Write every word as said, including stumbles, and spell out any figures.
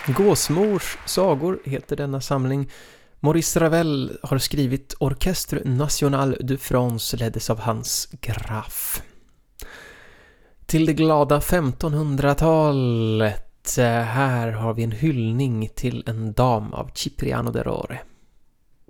Gåsmors sagor heter denna samling. Maurice Ravel har skrivit Orchestre National de France, leddes av Hans Graff. Till det glada femtonhundratalet, här har vi en hyllning till en dam av Cipriano de Rore.